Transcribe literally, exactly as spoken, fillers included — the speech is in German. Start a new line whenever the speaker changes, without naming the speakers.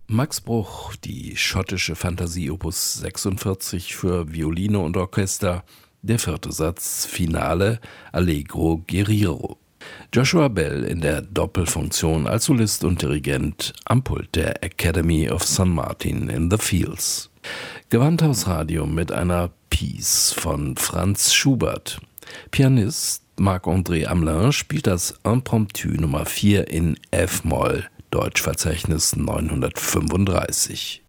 Max Bruch, die schottische Fantasie Opus sechsundvierzig für Violine und Orchester, der vierte Satz, Finale, Allegro Guerriero. Joshua Bell in der Doppelfunktion als Solist und Dirigent am Pult der Academy of San Martin in the Fields. Gewandhausradio mit einer Piece von Franz Schubert. Pianist Marc-André Hamelin spielt das Impromptu Nummer vier in F-Moll, Deutschverzeichnis neunhundertfünfunddreißig.